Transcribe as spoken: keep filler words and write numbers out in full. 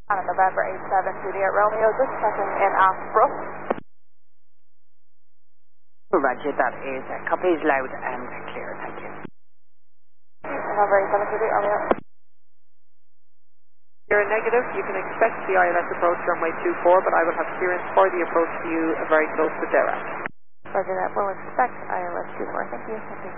On November eight seven, Juliet Romeo, just checking in Ashbrook. Roger, that is a copy is loud and clear, thank you. November eight seven, Juliet Romeo. You're negative, you can expect the I L S approach runway two four, but I will have clearance for the approach to you very close to Dera. Roger that, we'll expect I L S two four, thank you. Thank you.